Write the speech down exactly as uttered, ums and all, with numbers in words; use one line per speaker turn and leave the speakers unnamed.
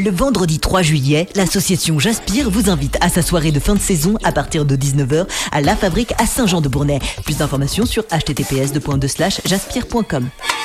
Le vendredi trois juillet, l'association J'Aspire vous invite à sa soirée de fin de saison à partir de dix-neuf heures à La Fabrique à Saint-Jean-de-Bournay. Plus d'informations sur h t t p s deux point deux slash jaspire point com.